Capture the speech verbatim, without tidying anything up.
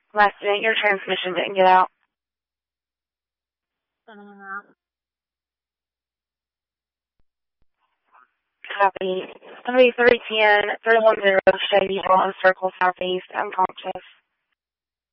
Last night your transmission didn't get out. Uh, Copy. Somebody three ten, three one zero Shady Hollow Circle Southeast, unconscious.